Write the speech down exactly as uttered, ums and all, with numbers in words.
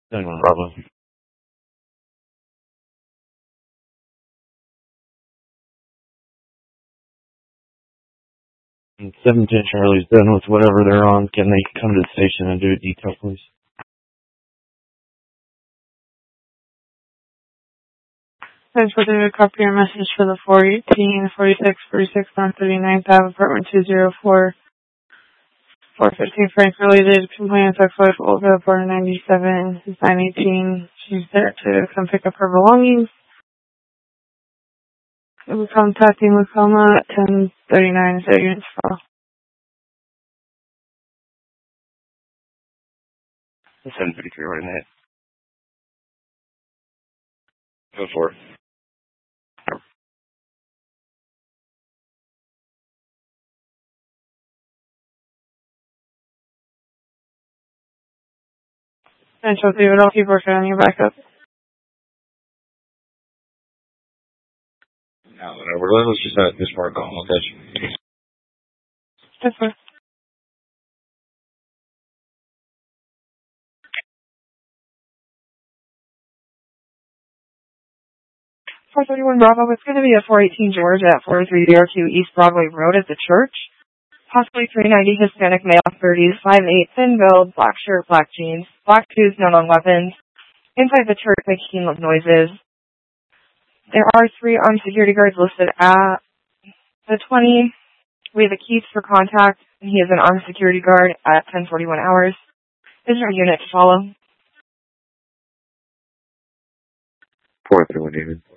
No problem. And seven ten Charlie's done with whatever they're on. Can they come to the station and do a detail, please? Thanks for doing a copy your message for the four eighteen, forty-six, forty-six on thirty-ninth Ave, apartment two oh four, four fifteen Frank related complaints of five over four ninety-seven, nine eighteen. She's there to come pick up her belongings. We'll be contacting Lacoma at ten thirty-nine is units file. seven fifty-three right in that. Go for it. And she'll see it all. Keep working on your backup. No, whatever. Let's just uh, this part call. Okay. That's fine. four thirty-one Bravo. It's going to be a four eighteen Georgia at four oh three D R Q East Broadway Road at the church. Possibly three ninety Hispanic male, thirties, five eight, thin build, black shirt, black jeans, black shoes, known on weapons. Inside the church making noises. There are three armed security guards listed at the twenty. We have the keys for contact, and he is an armed security guard at ten forty-one hours. Is there a unit to follow? four through one, David.